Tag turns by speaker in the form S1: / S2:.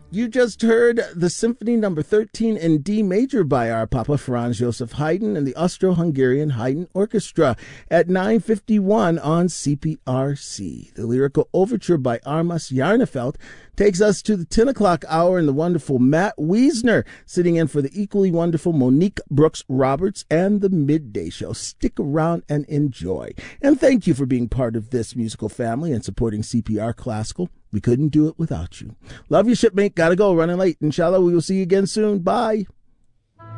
S1: You just heard the Symphony Number 13 in D major by our Papa Franz Joseph Haydn and the Austro-Hungarian Haydn Orchestra at 9:51 on CPRC. The lyrical overture by Armas Jarnefeld takes us to the 10 o'clock hour and the wonderful Matt Wiesner sitting in for the equally wonderful Monique Brooks Roberts and the Midday Show. Stick around and enjoy. And thank you for being part of this musical family and supporting CPR Classical. We couldn't do it without you. Love you, shipmate. Gotta go. Running late. Inshallah, we will see you again soon. Bye.